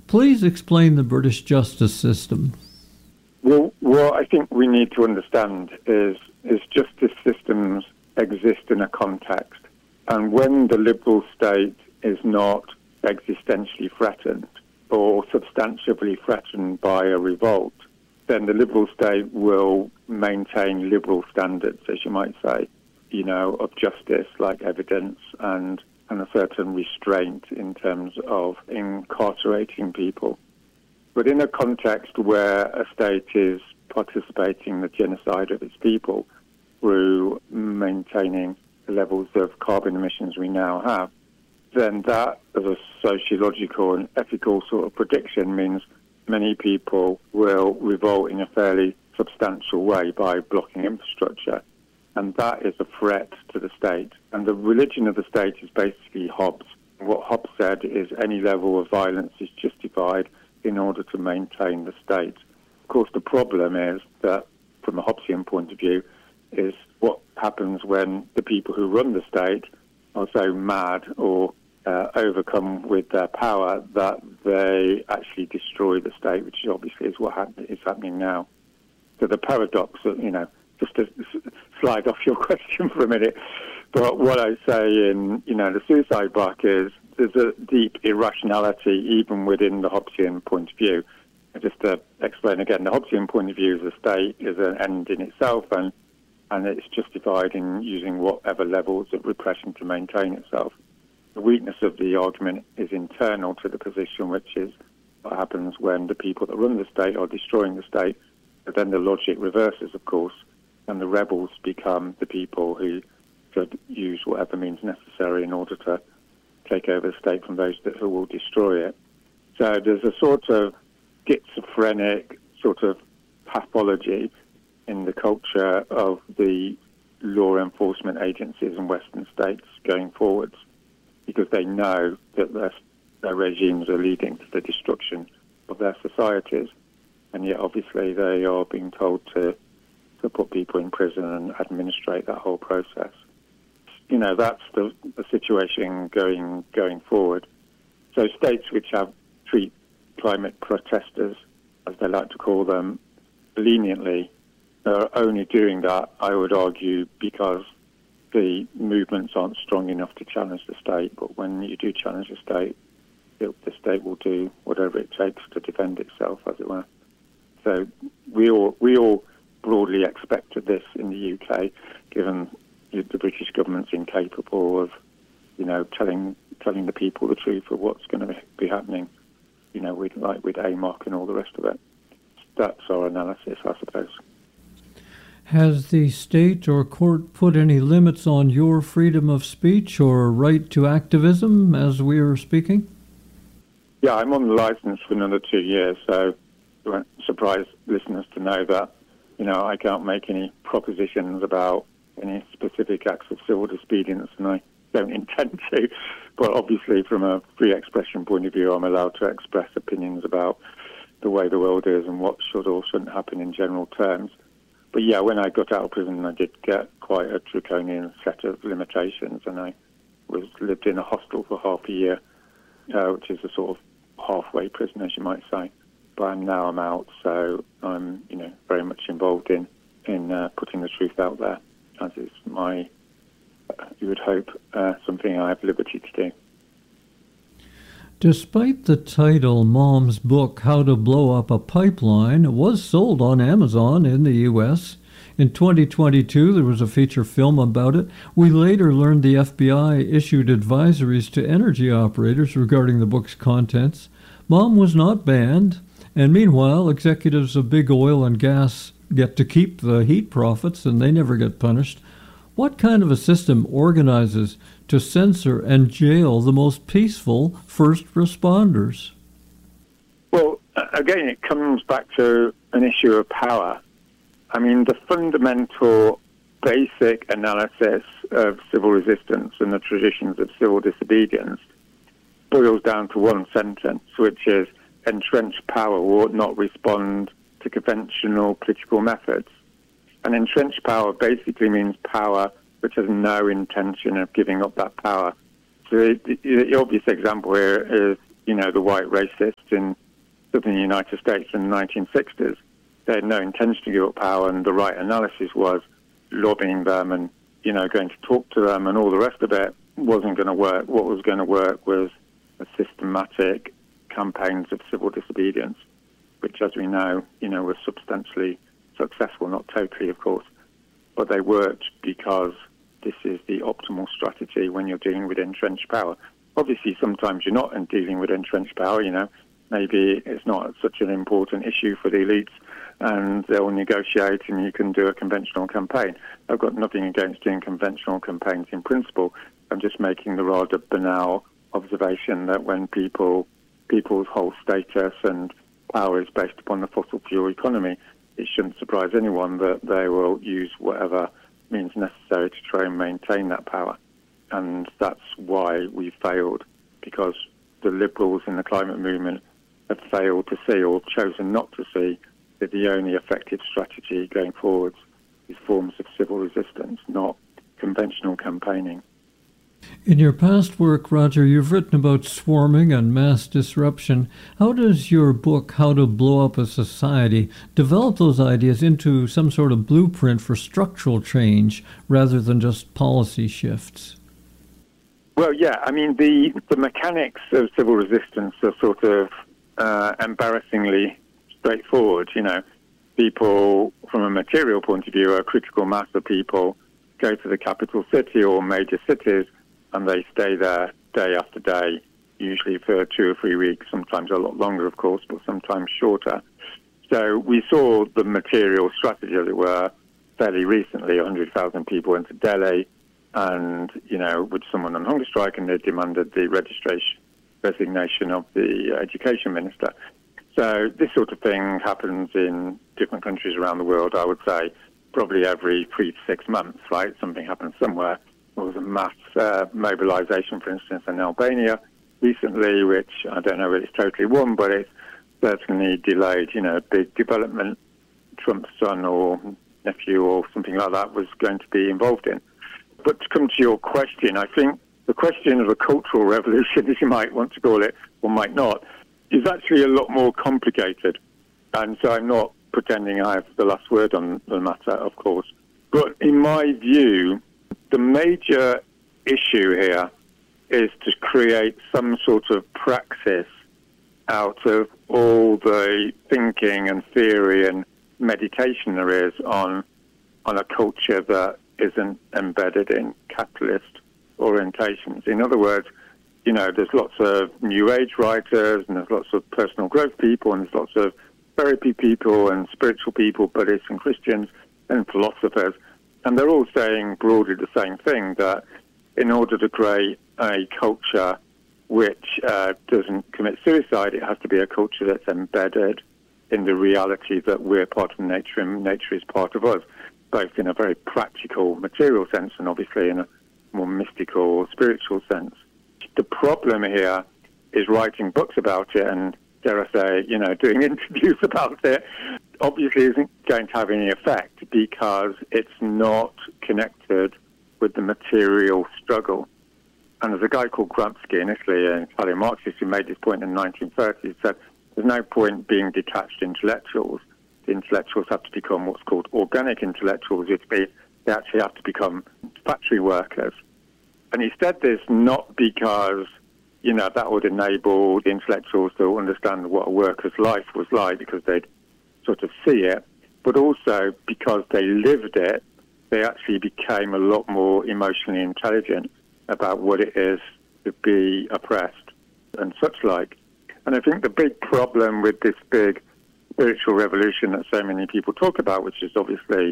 Please explain the British justice system. Well, what I think we need to understand is justice systems exist in a context. And when the liberal state is not existentially threatened or substantially threatened by a revolt, then the liberal state will maintain liberal standards, as you might say, of justice, like evidence and a certain restraint in terms of incarcerating people. But in a context where a state is participating in the genocide of its people through maintaining the levels of carbon emissions we now have, then that, as a sociological and ethical sort of prediction, means many people will revolt in a fairly substantial way by blocking infrastructure. And that is a threat to the state. And the religion of the state is basically Hobbes. What Hobbes said is any level of violence is justified in order to maintain the state. Of course, the problem is that, from a Hobbesian point of view, is what happens when the people who run the state are so mad or overcome with their power that they actually destroy the state, which obviously is what is happening now. So the paradox of, just to slide off your question for a minute, but what I say in, the suicide book is there's a deep irrationality even within the Hobbesian point of view. And just to explain again, the Hobbesian point of view is the state is an end in itself, and it's justified in using whatever levels of repression to maintain itself. The weakness of the argument is internal to the position, which is what happens when the people that run the state are destroying the state. But then the logic reverses, of course, and the rebels become the people who should use whatever means necessary in order to take over the state from those who will destroy it. So there's a sort of schizophrenic sort of pathology in the culture of the law enforcement agencies in Western states going forwards, because they know that their regimes are leading to the destruction of their societies, and yet obviously they are being told to put people in prison and administrate that whole process. That's the situation going forward. So states which treat climate protesters, as they like to call them, leniently are only doing that, I would argue, because the movements aren't strong enough to challenge the state. But when you do challenge the state, the state will do whatever it takes to defend itself, as it were. So we all broadly expected this in the UK, given the British government's incapable of, telling the people the truth of what's going to be happening, with AMOC and all the rest of it. That's our analysis, I suppose. Has the state or court put any limits on your freedom of speech or right to activism as we are speaking? Yeah, I'm on the license for another 2 years, so it won't surprise listeners to know that, I can't make any propositions about any specific acts of civil disobedience, and I don't intend to. But obviously, from a free expression point of view, I'm allowed to express opinions about the way the world is and what should or shouldn't happen in general terms. But yeah, when I got out of prison, I did get quite a draconian set of limitations, and I lived in a hostel for half a year, which is a sort of halfway prison, as you might say. But now I'm out, so I'm, very much involved in putting the truth out there, as is you would hope, something I have liberty to do. Despite the title, Mom's book, How to Blow Up a Pipeline, was sold on Amazon in the U.S. In 2022, there was a feature film about it. We later learned the FBI issued advisories to energy operators regarding the book's contents. Mom was not banned, and meanwhile, executives of big oil and gas get to keep the heat profits, and they never get punished. What kind of a system organizes to censor and jail the most peaceful first responders? Well, again, it comes back to an issue of power. I mean, the fundamental basic analysis of civil resistance and the traditions of civil disobedience boils down to one sentence, which is entrenched power will not respond to conventional political methods. And entrenched power basically means power which has no intention of giving up that power. So the obvious example here is the white racists in southern United States in the 1960s. They had no intention to give up power, and the right analysis was lobbying them and, going to talk to them, and all the rest of it wasn't going to work. What was going to work was a systematic campaigns of civil disobedience, which, as we know, were substantially successful, not totally, of course, but they worked because this is the optimal strategy when you're dealing with entrenched power. Obviously, sometimes you're not dealing with entrenched power, maybe it's not such an important issue for the elites, and they'll negotiate and you can do a conventional campaign. I've got nothing against doing conventional campaigns in principle. I'm just making the rather banal observation that when people's whole status and power is based upon the fossil fuel economy, it shouldn't surprise anyone that they will use whatever means necessary to try and maintain that power. And that's why we failed, because the liberals in the climate movement have failed to see, or chosen not to see, that the only effective strategy going forwards is forms of civil resistance, not conventional campaigning. In your past work, Roger, you've written about swarming and mass disruption. How does your book, How to Blow Up a Society, develop those ideas into some sort of blueprint for structural change rather than just policy shifts? Well, yeah, the mechanics of civil resistance are sort of embarrassingly straightforward. People, from a material point of view, a critical mass of people go to the capital city or major cities, and they stay there day after day, usually for 2 or 3 weeks, sometimes a lot longer, of course, but sometimes shorter. So we saw the material strategy, as it were, fairly recently. 100,000 people went to Delhi, and, with someone on hunger strike, and they demanded the resignation of the education minister. So this sort of thing happens in different countries around the world, I would say, probably every 3 to 6 months, right? Something happens somewhere. There was a mass mobilization, for instance, in Albania recently, which I don't know if it's totally won, but it's certainly delayed, a big development Trump's son or nephew or something like that was going to be involved in. But to come to your question, I think the question of a cultural revolution, as you might want to call it, or might not, is actually a lot more complicated. And so I'm not pretending I have the last word on the matter, of course. But in my view, the major issue here is to create some sort of praxis out of all the thinking and theory and meditation there is on a culture that isn't embedded in capitalist orientations. In other words, there's lots of New Age writers, and there's lots of personal growth people, and there's lots of therapy people and spiritual people, Buddhists and Christians and philosophers. And they're all saying broadly the same thing, that in order to create a culture which doesn't commit suicide, it has to be a culture that's embedded in the reality that we're part of nature and nature is part of us, both in a very practical, material sense and obviously in a more mystical, spiritual sense. The problem here is writing books about it and, dare I say, doing interviews about it obviously isn't going to have any effect because it's not connected with the material struggle. And there's a guy called Gramsci in Italy, an Italian Marxist, who made this point in the 1930s, said there's no point being detached intellectuals. The intellectuals have to become what's called organic intellectuals, which means they actually have to become factory workers. And he said this not because, that would enable the intellectuals to understand what a worker's life was like because they'd sort of see it, but also because they lived it, they actually became a lot more emotionally intelligent about what it is to be oppressed and such like. And I think the big problem with this big spiritual revolution that so many people talk about, which is obviously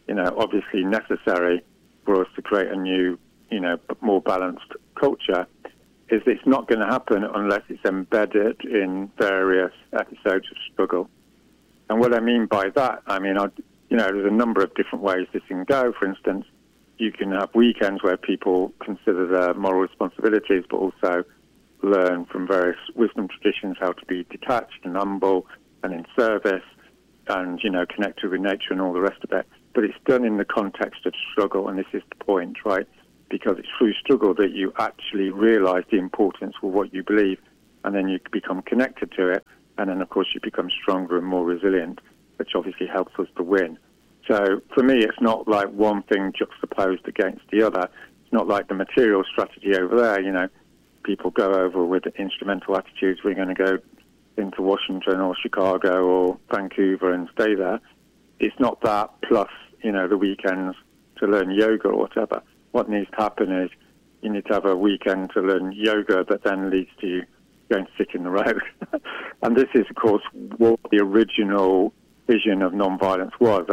necessary for us to create a new, more balanced culture, is it's not going to happen unless it's embedded in various episodes of struggle. And what I mean by that, there's a number of different ways this can go. For instance, you can have weekends where people consider their moral responsibilities, but also learn from various wisdom traditions how to be detached and humble and in service and, connected with nature and all the rest of it. But it's done in the context of struggle, and this is the point, right? Because it's through struggle that you actually realize the importance of what you believe and then you become connected to it, and then, of course, you become stronger and more resilient, which obviously helps us to win. So for me, it's not like one thing juxtaposed against the other. It's not like the material strategy over there. You know, people go over with instrumental attitudes. We're going to go into Washington or Chicago or Vancouver and stay there. It's not that plus, you know, the weekends to learn yoga or whatever. What needs to happen is you need to have a weekend to learn yoga that then leads to you going to sit in the road. And this is, of course, what the original vision of non-violence was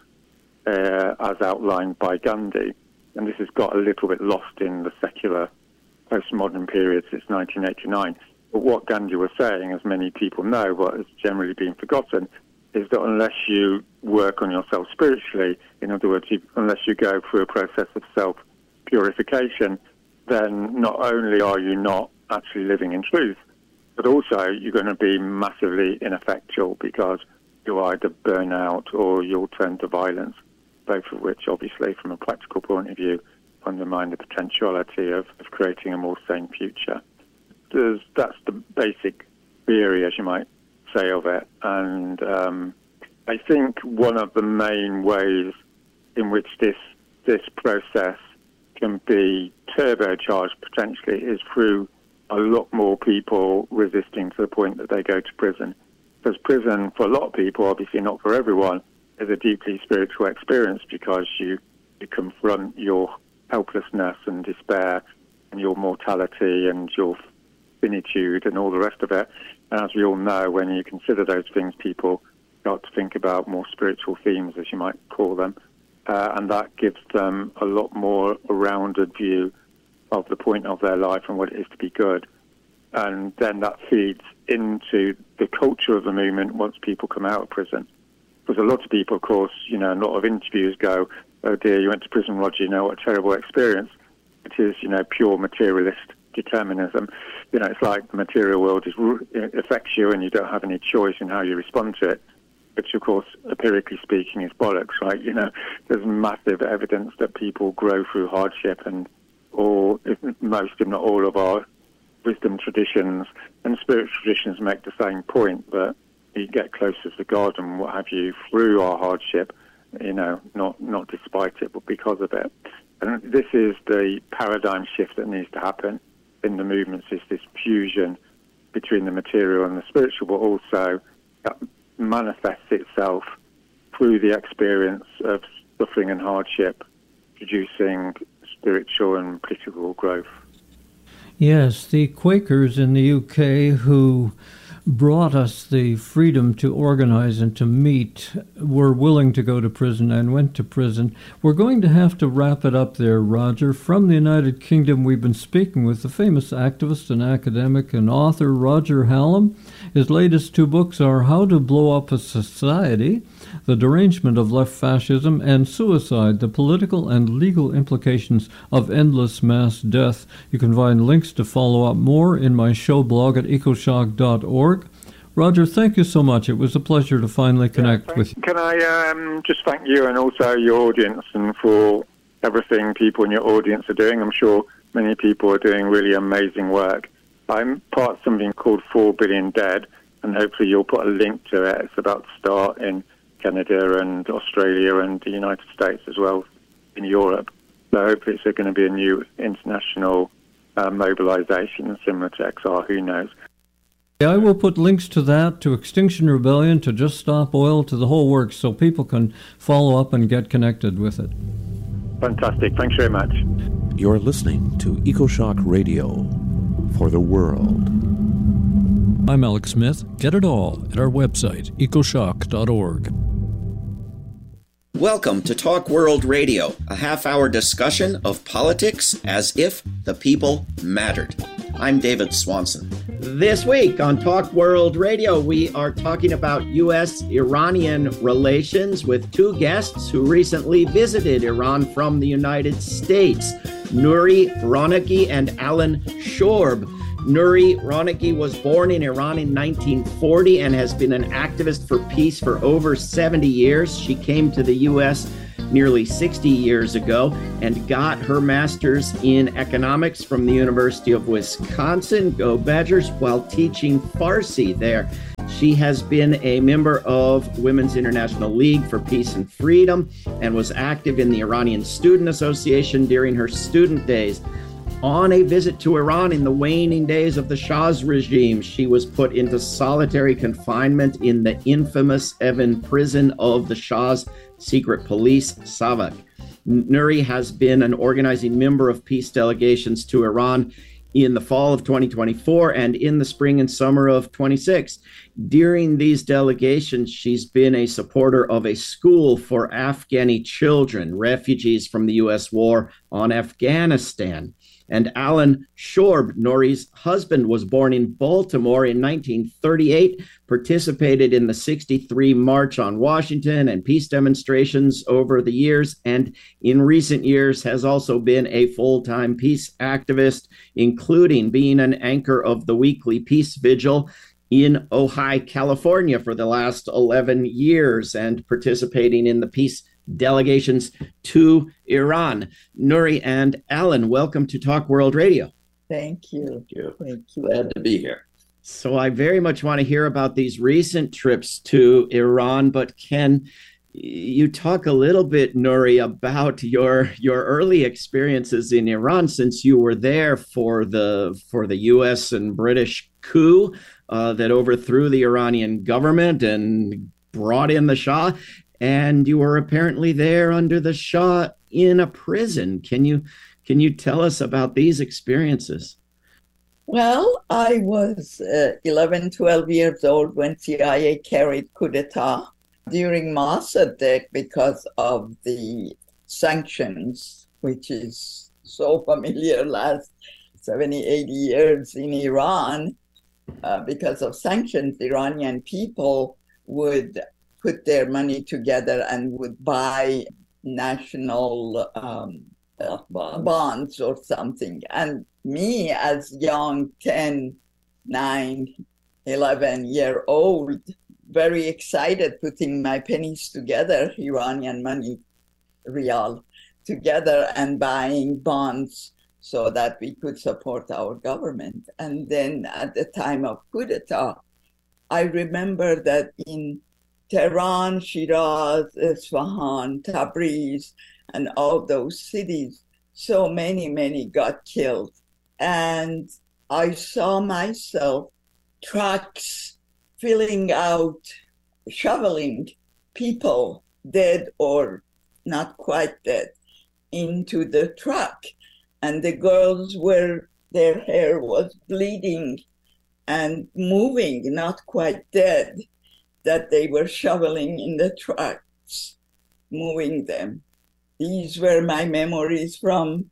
as outlined by Gandhi. And this has got a little bit lost in the secular postmodern period since 1989. But what Gandhi was saying, as many people know, but has generally been forgotten, is that unless you work on yourself spiritually, in other words, unless you go through a process of self-purification, then not only are you not actually living in truth, but also you're going to be massively ineffectual because you'll either burn out or you'll turn to violence, both of which, obviously, from a practical point of view, undermine the potentiality of creating a more sane future. That's the basic theory, as you might say, of it. And I think one of the main ways in which this process can be turbocharged potentially is through a lot more people resisting to the point that they go to prison. Because prison, for a lot of people, obviously not for everyone, is a deeply spiritual experience because you confront your helplessness and despair and your mortality and your finitude and all the rest of it. And as we all know, when you consider those things, people start to think about more spiritual themes, as you might call them, and that gives them a lot more a rounded view of the point of their life and what it is to be good. And then that feeds into the culture of the movement once people come out of prison. Because a lot of people, of course, you know, a lot of interviews go, oh dear, you went to prison, Roger, you know, what a terrible experience. It is, you know, pure materialist determinism. You know, it's like the material world affects you and you don't have any choice in how you respond to it, which, of course, empirically speaking, is bollocks, right? You know, there's massive evidence that people grow through hardship, and most, if not all, of our wisdom traditions and spiritual traditions make the same point, that you get closer to God and what have you through our hardship, you know, not despite it, but because of it. And this is the paradigm shift that needs to happen in the movements, is this fusion between the material and the spiritual, but also that manifests itself through the experience of suffering and hardship, producing spiritual and political growth. Yes, the Quakers in the UK who brought us the freedom to organize and to meet were willing to go to prison and went to prison. We're going to have to wrap it up there, Roger. From the United Kingdom, we've been speaking with the famous activist and academic and author Roger Hallam. His latest two books are How to Blow Up a Society, The Derangement of Left Fascism, and Suicide, The Political and Legal Implications of Endless Mass Death. You can find links to follow up more in my show blog at ecoshock.org. Roger, thank you so much. It was a pleasure to finally connect with you. Can I just thank you and also your audience, and for everything people in your audience are doing. I'm sure many people are doing really amazing work. I'm part of something called 4 Billion Dead, and hopefully you'll put a link to it. It's about to start in Canada and Australia and the United States as well, in Europe. So hopefully it's going to be a new international mobilization similar to XR, who knows. I will put links to that, to Extinction Rebellion, to Just Stop Oil, to the whole works, so people can follow up and get connected with it. Fantastic. Thanks very much. You're listening to EcoShock Radio for the world. I'm Alex Smith. Get it all at our website, ecoshock.org. Welcome to Talk World Radio, a half-hour discussion of politics as if the people mattered. I'm David Swanson. This week on Talk World Radio, we are talking about U.S.-Iranian relations with two guests who recently visited Iran from the United States, Nouri Ronaghi and Alan Shorb. Nouri Ronaghi was born in Iran in 1940 and has been an activist for peace for over 70 years. She came to the U.S. nearly 60 years ago and got her master's in economics from the University of Wisconsin, go Badgers, while teaching Farsi there. She has been a member of Women's International League for Peace and Freedom and was active in the Iranian Student Association during her student days. On a visit to Iran in the waning days of the Shah's regime, she was put into solitary confinement in the infamous Evin prison of the Shah's secret police, Savak. Nuri has been an organizing member of peace delegations to Iran in the fall of 2024 and in the spring and summer of 26. During these delegations, she's been a supporter of a school for Afghani children, refugees from the U.S. war on Afghanistan. And Alan Shorb, Nuri's husband, was born in Baltimore in 1938, participated in the 63 March on Washington and peace demonstrations over the years, and in recent years has also been a full-time peace activist, including being an anchor of the weekly Peace Vigil in Ojai, California for the last 11 years and participating in the peace delegations to Iran. Nuri and Alan, welcome to Talk World Radio. Thank you. Thank you. Glad to be here. So I very much want to hear about these recent trips to Iran, but can you talk a little bit, Nuri, about your early experiences in Iran, since you were there for the U.S. and British coup that overthrew the Iranian government and brought in the Shah, and you were apparently there under the Shah in a prison. Can you tell us about these experiences? Well, I was 11, 12 years old when CIA carried coup d'etat during Mossadegh because of the sanctions, which is so familiar last 70, 80 years in Iran. Because of sanctions, Iranian people would put their money together and would buy national bonds or something. And me, as young 10, 9, 11-year-old, very excited, putting my pennies together, Iranian money, rial, together and buying bonds so that we could support our government. And then at the time of coup d'etat, I remember that in Tehran, Shiraz, Isfahan, Tabriz, and all those cities, so many got killed. And I saw myself trucks filling out, shoveling people, dead or not quite dead, into the truck. And the girls their hair was bleeding and moving, not quite dead, that they were shoveling in the trucks, moving them. These were my memories from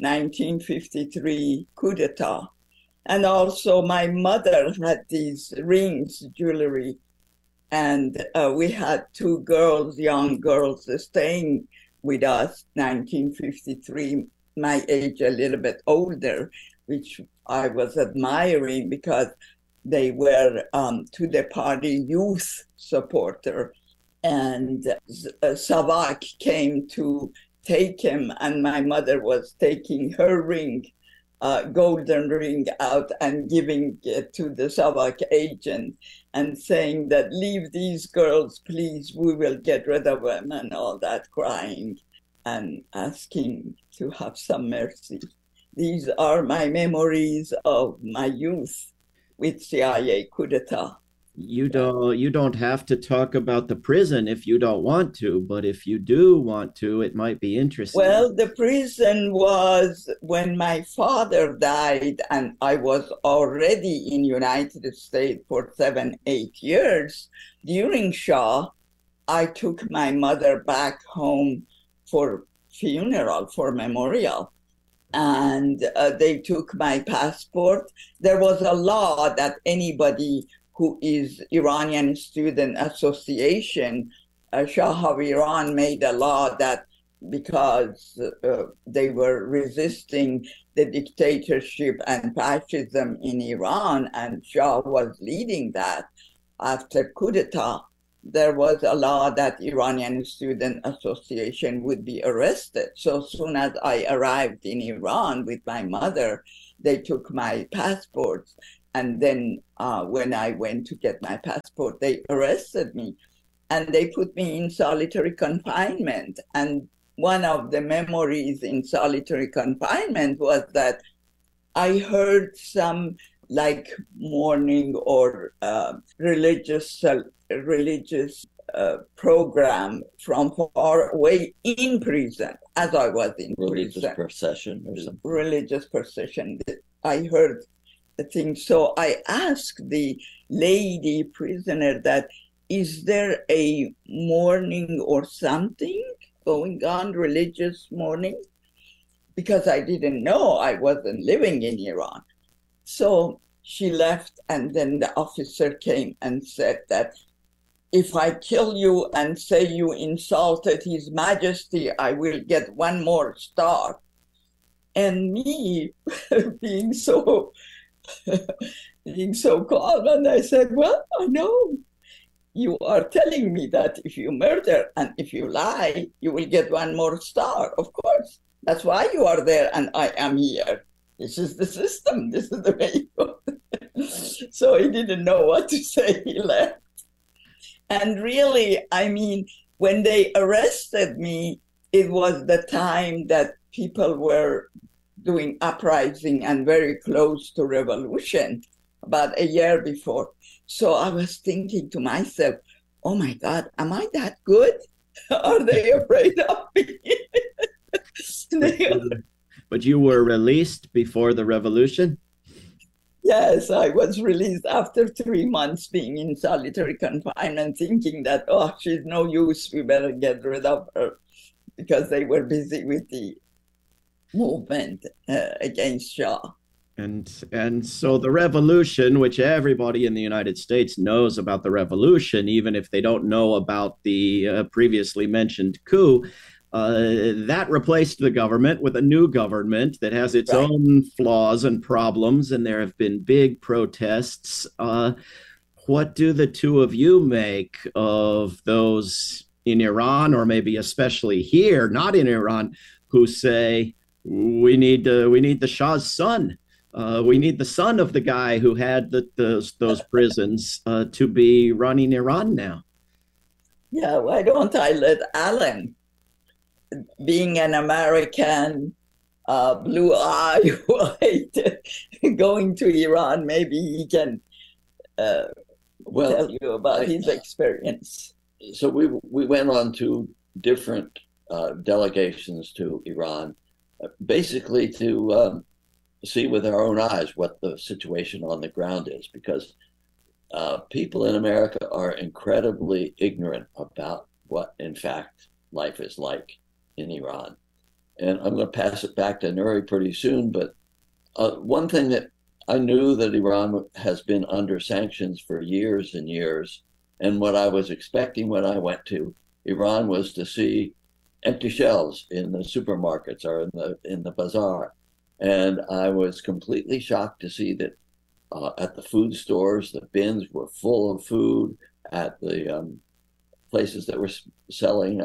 1953 coup d'etat. And also my mother had these rings, jewelry, and we had two girls, young girls, staying with us, 1953, my age a little bit older, which I was admiring because they were to the party youth supporter. And Savak came to take him, and my mother was taking her ring, golden ring, out and giving it to the Savak agent and saying that, leave these girls, please, we will get rid of them, and all that, crying and asking to have some mercy. These are my memories of my youth with CIA coup d'etat. You don't have to talk about the prison if you don't want to, but if you do want to, it might be interesting. Well, the prison was when my father died, and I was already in United States for 7, 8 years. During Shah, I took my mother back home for funeral, for memorial. And they took my passport. There was a law that anybody who is Iranian Student Association, Shah of Iran made a law that because they were resisting the dictatorship and fascism in Iran, and Shah was leading that after coup d'etat, there was a law that Iranian Student Association would be arrested. So soon as I arrived in Iran with my mother, they took my passports. And then when I went to get my passport, they arrested me and they put me in solitary confinement. And one of the memories in solitary confinement was that I heard some like mourning or religious program from far away in prison as I was in religious prison. procession or something. Religious procession. I heard the thing. So I asked the lady prisoner that, is there a mourning or something going on, religious mourning? Because I didn't know, I wasn't living in Iran. So she left, and then the officer came and said that if I kill you and say you insulted His Majesty, I will get one more star. And me being so calm, and I said, well, I know. You are telling me that if you murder and if you lie, you will get one more star. Of course. That's why you are there and I am here. This is the system. This is the way you go. So he didn't know what to say. He left. And really, I mean, when they arrested me, it was the time that people were doing uprising and very close to revolution, about a year before. So I was thinking to myself, oh my God, am I that good? Are they afraid of me? But you were released before the revolution? Yes, I was released after 3 months being in solitary confinement, thinking that, oh, she's no use, we better get rid of her, because they were busy with the movement against Shah. And so the revolution, which everybody in the United States knows about the revolution, even if they don't know about the previously mentioned coup, that replaced the government with a new government that has its own flaws and problems, and there have been big protests. What do the two of you make of those in Iran, or maybe especially here, not in Iran, who say we need the Shah's son? We need the son of the guy who had those prisons to be running Iran now. Yeah, why don't I let Alan, being an American, blue-eyed, white, going to Iran, maybe he can tell you about his experience. So we went on to different delegations to Iran, basically to see with our own eyes what the situation on the ground is, because people in America are incredibly ignorant about what, in fact, life is like in Iran. And I'm going to pass it back to Nuri pretty soon, but one thing that I knew that Iran has been under sanctions for years and years, and what I was expecting when I went to Iran was to see empty shelves in the supermarkets or in the bazaar. And I was completely shocked to see that at the food stores, the bins were full of food. At the places that were selling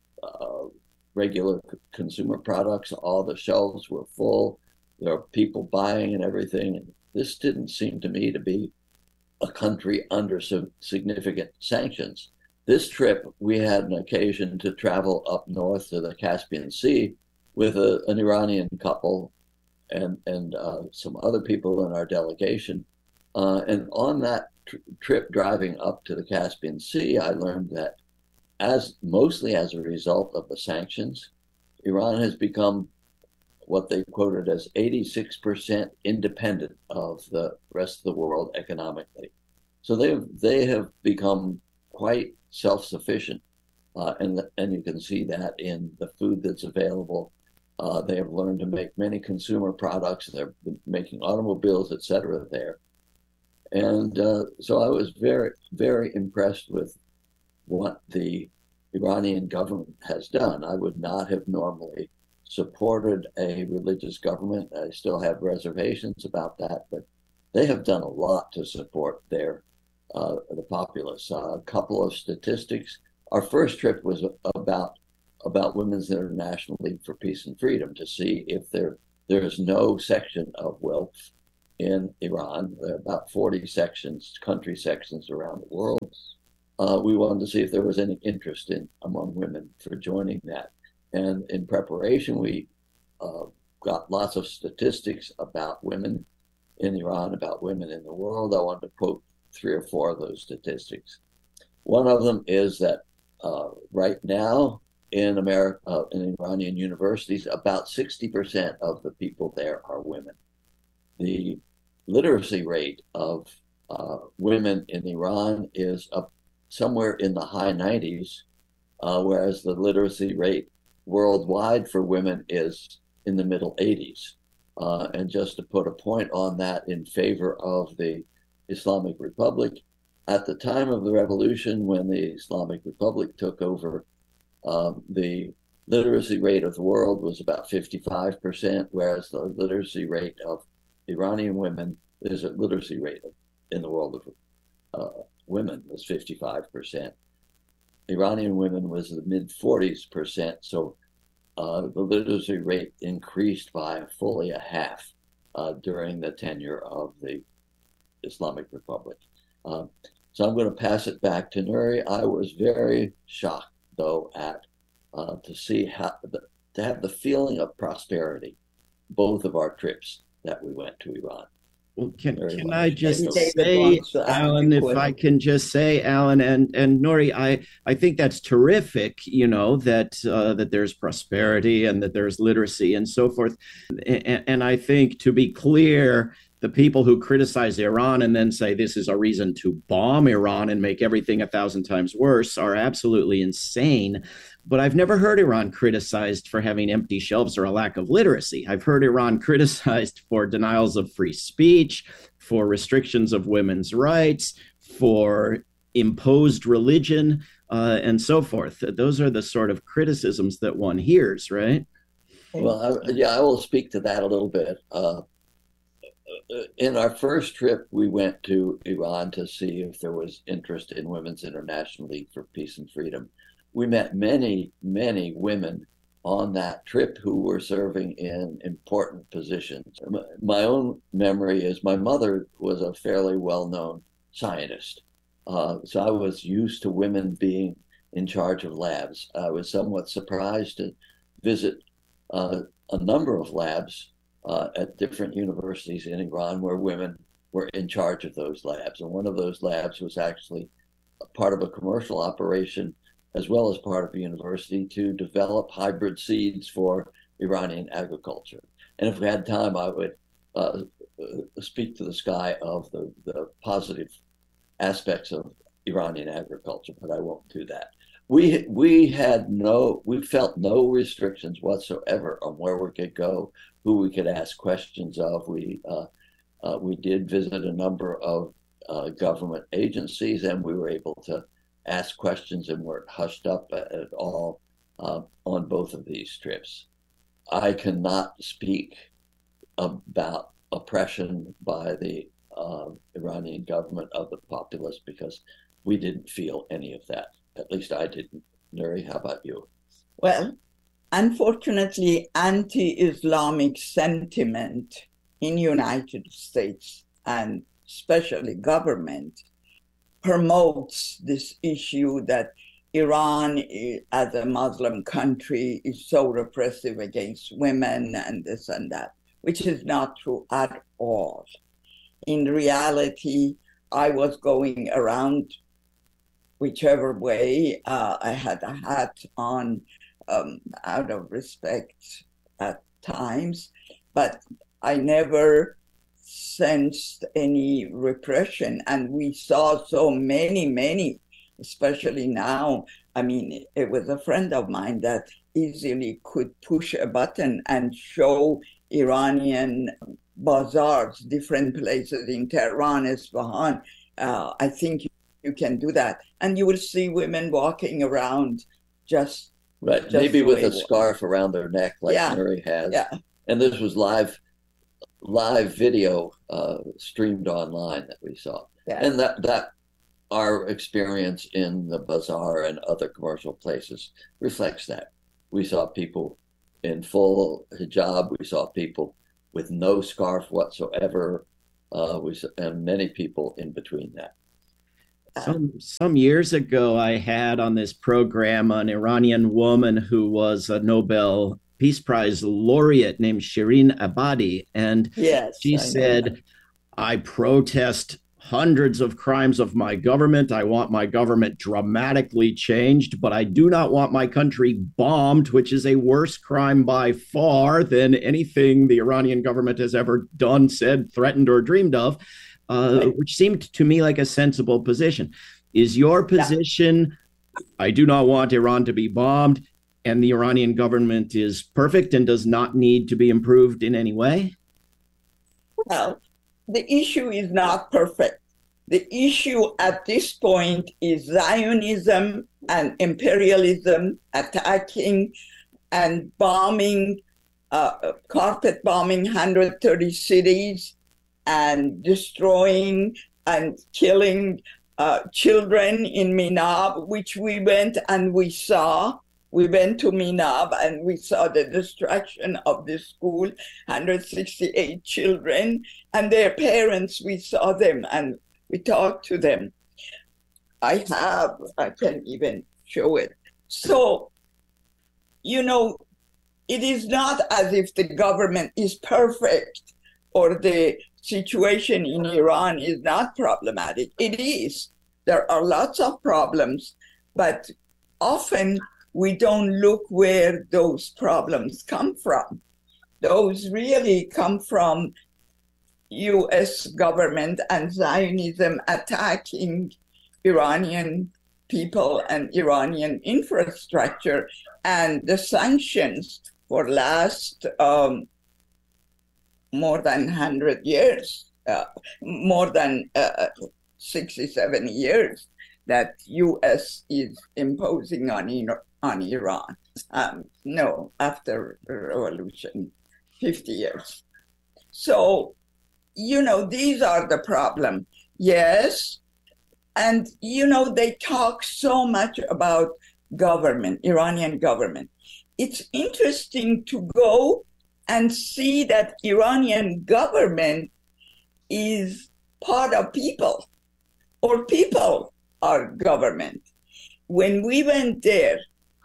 regular consumer products, all the shelves were full. There were people buying and everything. And this didn't seem to me to be a country under some significant sanctions. This trip, we had an occasion to travel up north to the Caspian Sea with an Iranian couple and some other people in our delegation. And on that trip driving up to the Caspian Sea, I learned that mostly as a result of the sanctions, Iran has become what they quoted as 86% independent of the rest of the world economically. So they have become quite self-sufficient, and you can see that in the food that's available. They have learned to make many consumer products. They're making automobiles, et cetera, there. And so I was very, very impressed with what the Iranian government has done. I would not have normally supported a religious government. I still have reservations about that, but they have done a lot to support their the populace. A couple of statistics. Our first trip was about Women's International League for Peace and Freedom to see if there is no section of wealth in Iran. There are about 40 sections, country sections around the world. We wanted to see if there was any interest among women for joining that. And in preparation, we got lots of statistics about women in Iran, about women in the world. I wanted to quote 3 or 4 of those statistics. One of them is that right now in America, in Iranian universities, about 60% of the people there are women. The literacy rate of women in Iran is up somewhere in the high 90s, whereas the literacy rate worldwide for women is in the middle 80s. And just to put a point on that in favor of the Islamic Republic, at the time of the revolution, when the Islamic Republic took over, the literacy rate of the world was about 55%, whereas the literacy rate of Iranian women, there's a literacy rate in the world of women was 55%. Iranian women was the mid 40s%. So the literacy rate increased by fully a half during the tenure of the Islamic Republic. So I'm going to pass it back to Nuri. I was very shocked, though, at to see to have the feeling of prosperity, both of our trips that we went to Iran. Well, can I just say, Alan, if I can just say, Alan and Nuri, I think that's terrific, that there's prosperity and that there's literacy and so forth. And I think, to be clear, the people who criticize Iran and then say this is a reason to bomb Iran and make everything 1,000 times worse are absolutely insane. But I've never heard Iran criticized for having empty shelves or a lack of literacy. I've heard Iran criticized for denials of free speech, for restrictions of women's rights, for imposed religion, and so forth. Those are the sort of criticisms that one hears, right? Well, I will speak to that a little bit. In our first trip, we went to Iran to see if there was interest in Women's International League for Peace and Freedom. We met many, many women on that trip who were serving in important positions. My own memory is my mother was a fairly well-known scientist. So I was used to women being in charge of labs. I was somewhat surprised to visit a number of labs at different universities in Iran where women were in charge of those labs. And one of those labs was actually a part of a commercial operation as well as part of a university to develop hybrid seeds for Iranian agriculture. And if we had time, I would speak to the sky of the positive aspects of Iranian agriculture, but I won't do that. We felt no restrictions whatsoever on where we could go, who we could ask questions of. We did visit a number of government agencies, and we were able to ask questions and weren't hushed up at all on both of these trips. I cannot speak about oppression by the Iranian government of the populace because we didn't feel any of that. At least I didn't. Nuri, how about you? Well, unfortunately, anti-Islamic sentiment in United States and especially government promotes this issue that Iran, as a Muslim country, is so repressive against women and this and that, which is not true at all. In reality, I was going around whichever way. I had a hat on out of respect at times, but I never sensed any repression. And we saw so many, especially now. I mean, it was a friend of mine that easily could push a button and show Iranian bazaars, different places in Tehran, Isfahan. I think you can do that. And you will see women walking around just maybe with a scarf around their neck like Nuri has. Yeah. And this was live video streamed online that we saw. Yeah. And that our experience in the bazaar and other commercial places reflects that. We saw people in full hijab. We saw people with no scarf whatsoever. And many people in between that. Some years ago, I had on this program an Iranian woman who was a Nobel Peace Prize laureate named Shirin Ebadi. And she said, I protest hundreds of crimes of my government. I want my government dramatically changed, but I do not want my country bombed, which is a worse crime by far than anything the Iranian government has ever done, said, threatened, or dreamed of, which seemed to me like a sensible position. Is your position, I do not want Iran to be bombed, and the Iranian government is perfect and does not need to be improved in any way? Well, the issue is not perfect. The issue at this point is Zionism and imperialism attacking and bombing, carpet bombing 130 cities and destroying and killing children in Minab, which we went and we saw. We went to Minab and we saw the destruction of the school, 168 children and their parents. We saw them and we talked to them. I can even show it. So, it is not as if the government is perfect or the situation in Iran is not problematic. It is. There are lots of problems, but often we don't look where those problems come from. Those really come from U.S. government and Zionism attacking Iranian people and Iranian infrastructure, and the sanctions for last more than 100 years, more than 67 years that U.S. is imposing on Iran. No, after the revolution, 50 years. So, these are the problem. Yes. And, they talk so much about government, Iranian government. It's interesting to go and see that Iranian government is part of people, or people are government. When we went there,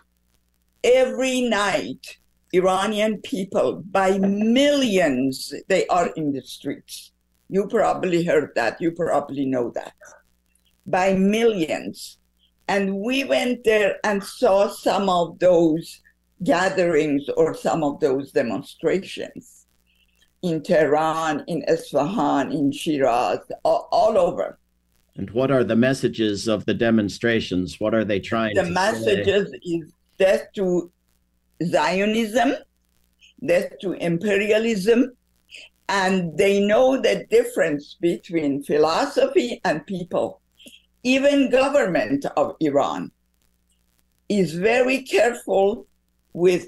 every night, Iranian people, by millions, they are in the streets. You probably heard that. You probably know that. By millions. And we went there and saw some of those gatherings or some of those demonstrations in Tehran, in Isfahan, in Shiraz, all over. And what are the messages of the demonstrations? What are they trying to say? The messages is death to Zionism, death to imperialism, and they know the difference between philosophy and people. Even government of Iran is very careful with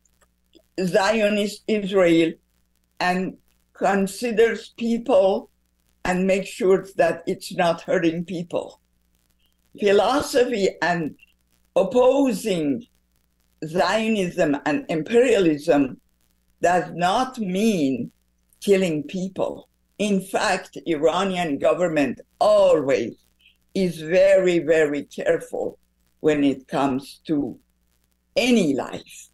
Zionist Israel and considers people and makes sure that it's not hurting people. Philosophy and opposing Zionism and imperialism does not mean killing people. In fact, Iranian government always is very, very careful when it comes to any life,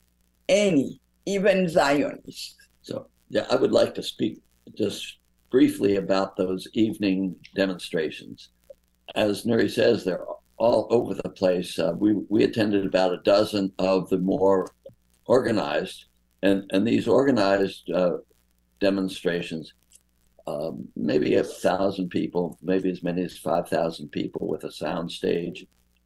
even Zionist. So, yeah, I would like to speak just briefly about those evening demonstrations. As Nuri says, they're all over the place. We attended about a dozen of the more organized, and these organized demonstrations, maybe 1,000 people, maybe as many as 5,000 people with a sound stage.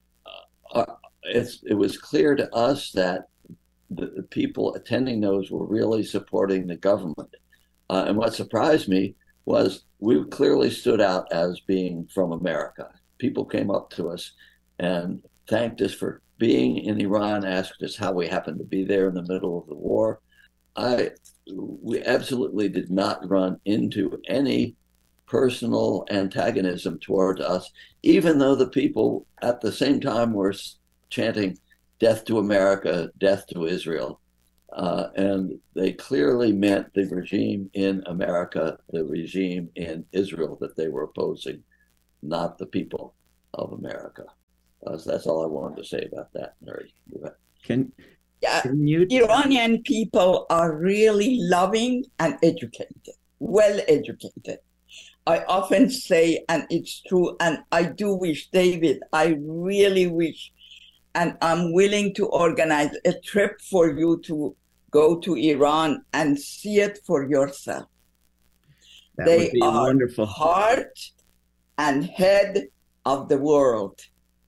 It was clear to us that the people attending those were really supporting the government. And what surprised me was we clearly stood out as being from America. People came up to us and thanked us for being in Iran, asked us how we happened to be there in the middle of the war. We absolutely did not run into any personal antagonism toward us, even though the people at the same time were chanting death to America, death to Israel. And they clearly meant the regime in America, the regime in Israel that they were opposing, not the people of America. So that's all I wanted to say about that, Mary. Can you... Iranian people are really loving and educated, well educated. I often say, and it's true, and I do wish, David, I really wish, and I'm willing to organize a trip for you to go to Iran and see it for yourself. That they would be are wonderful. Heart and head of the world.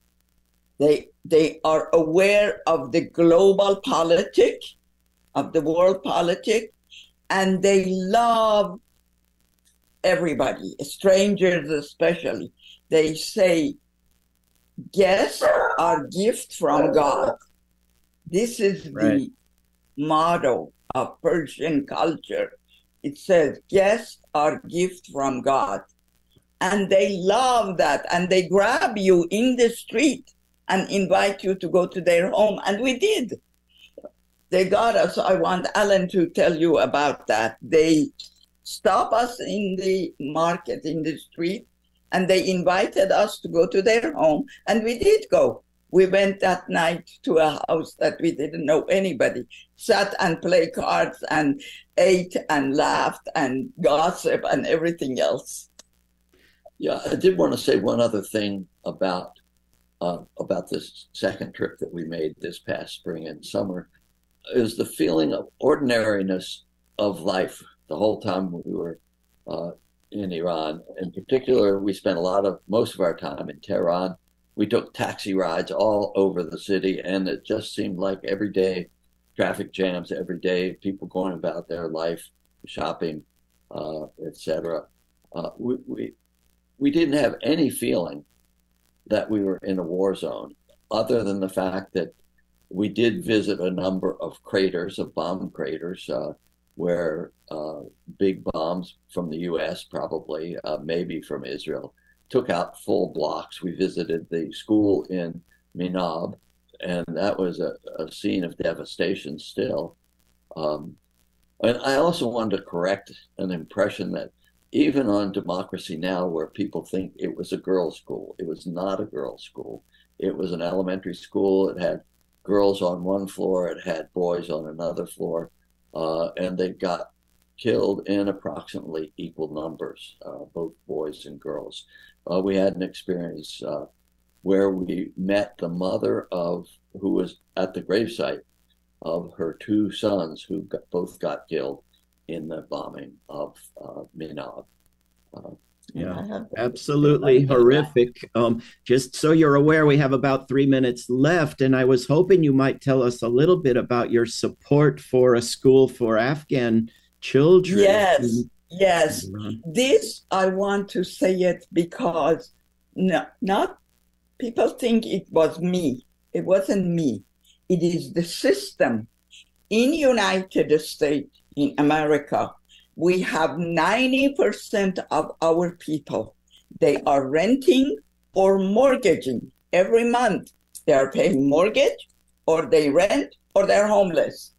They are aware of the global politics, of the world politics, and they love everybody, strangers especially. They say, guests are gifts from God. This is the motto of Persian culture. It says, guests are gifts from God. And they love that. And they grab you in the street and invite you to go to their home. And we did. They got us. I want Alan to tell you about that. They stop us in the market, in the street, and they invited us to go to their home. And we did go. We went that night to a house that we didn't know anybody, sat and played cards and ate and laughed and gossip and everything else. Yeah, I did want to say one other thing about this second trip that we made this past spring and summer, is the feeling of ordinariness of life the whole time we were in Iran. In particular, we spent most of our time in Tehran. We took taxi rides all over the city, and it just seemed like every day, traffic jams every day, people going about their life, shopping, etc. We didn't have any feeling that we were in a war zone, other than the fact that we did visit a number of craters, of bomb craters, where big bombs from the U.S., probably, maybe from Israel, took out full blocks. We visited the school in Minab, and that was a scene of devastation still. And I also wanted to correct an impression that even on Democracy Now!, where people think it was a girls' school, it was not a girls' school. It was an elementary school. It had girls on one floor, it had boys on another floor, and they got killed in approximately equal numbers, both boys and girls. We had an experience where we met the mother who was at the gravesite of her two sons who both got killed in the bombing of Minab. Yeah, absolutely horrific. Just so you're aware, we have about 3 minutes left, and I was hoping you might tell us a little bit about your support for a school for Afghan children. Yes. This, I want to say it because not people think it was me. It wasn't me. It is the system. In United States, in America, we have 90% of our people. They are renting or mortgaging every month. They are paying mortgage, or they rent, or they're homeless.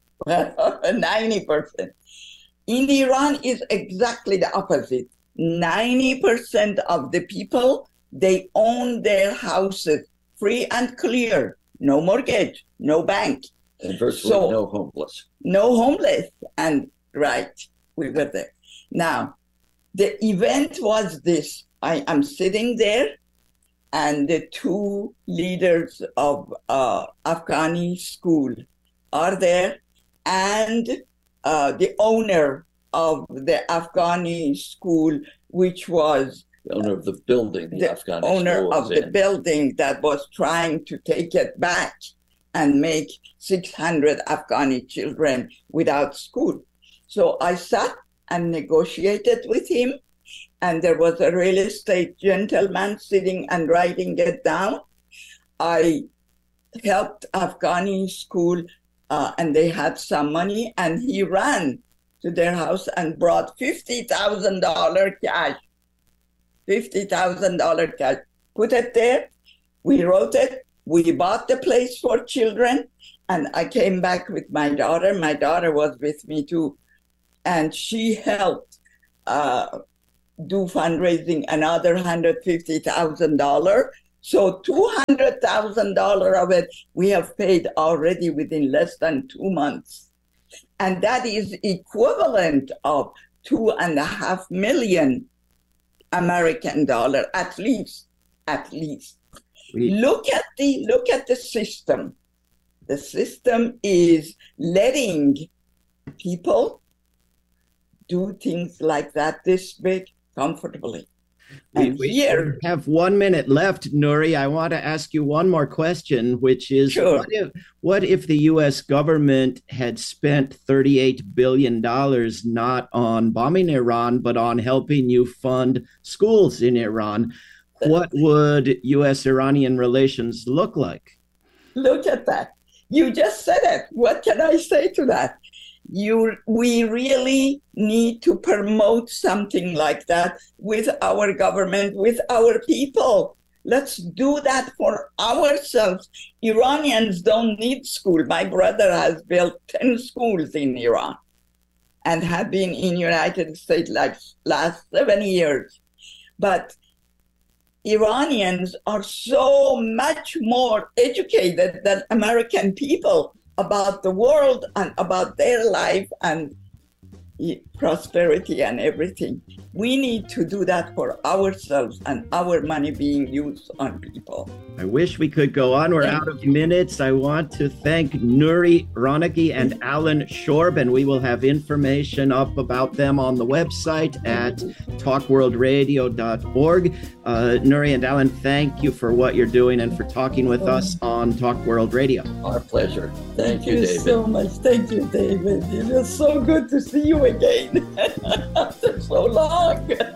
90%. In Iran is exactly the opposite. 90% of the people, they own their houses free and clear. No mortgage, no bank. And virtually no homeless. No homeless. And right, we were there. Now, the event was this. I am sitting there, and the two leaders of Afghani school are there, and the owner of the Afghani school, which was the owner of the building, the Afghani owner of the in. building that was trying to take it back and make 600 Afghani children without school. So I sat and negotiated with him, and there was a real estate gentleman sitting and writing it down. I helped Afghani school, and they had some money, and he ran to their house and brought $50,000 cash $50,000 cash. Put it there. We wrote it. We bought the place for children. And I came back with my daughter. My daughter was with me too. And she helped do fundraising, another $150,000. So $200,000 of it we have paid already within less than 2 months. And that is equivalent of $2.5 million American dollar, at least. Look at the system. The system is letting people do things like that this big comfortably. And we have 1 minute left, Nury. I want to ask you one more question, which is, sure. What if the U.S. government had spent $38 billion not on bombing Iran, but on helping you fund schools in Iran? What would U.S.-Iranian relations look like? Look at that. You just said it. What can I say to that? We really need to promote something like that with our government, with our people. Let's do that for ourselves. Iranians don't need school. My brother has built 10 schools in Iran and have been in the United States like last 7 years. But Iranians are so much more educated than American people about the world and about their life and prosperity and everything. We need to do that for ourselves and our money being used on people. I wish we could go on. We're out of minutes. I want to thank Nury Ronaghi and Alan Shorb, and we will have information up about them on the website at talkworldradio.org. Nury and Alan, thank you for what you're doing and for talking with us on Talk World Radio. Our pleasure. Thank you, David. Thank you so much. Thank you, David. It was so good to see you again after so long.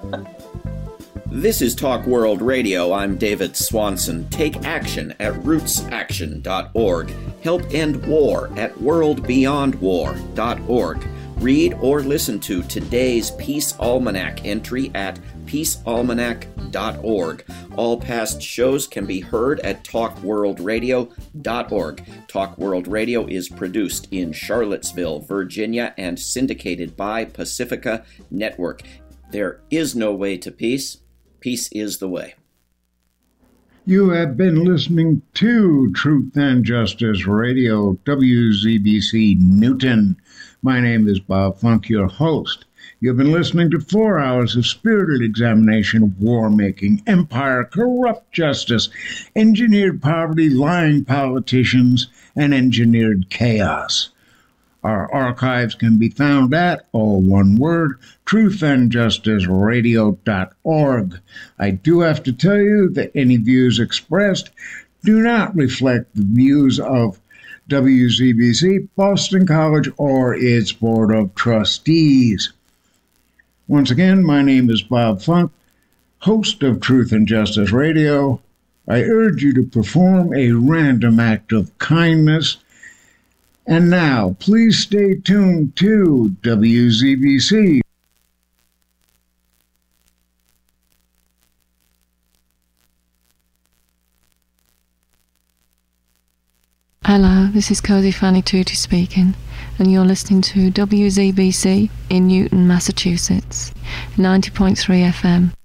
This is Talk World Radio. I'm David Swanson. Take action at rootsaction.org. Help end war at worldbeyondwar.org. Read or listen to today's Peace Almanac entry at peacealmanac.org. All past shows can be heard at talkworldradio.org. Talk World Radio is produced in Charlottesville, Virginia, and syndicated by Pacifica Network. There is no way to peace. Peace is the way. You have been listening to Truth and Justice Radio, WZBC Newton. My name is Bob Funk, your host. You've been listening to 4 hours of spirited examination of war-making, empire, corrupt justice, engineered poverty, lying politicians, and engineered chaos. Our archives can be found at, all one word, truthandjusticeradio.org. I do have to tell you that any views expressed do not reflect the views of WZBC, Boston College, or its Board of Trustees. Once again, my name is Bob Funk, host of Truth and Justice Radio. I urge you to perform a random act of kindness. And now, please stay tuned to WZBC. Hello, this is Cozy Fanny Tutti speaking, and you're listening to WZBC in Newton, Massachusetts, 90.3 FM.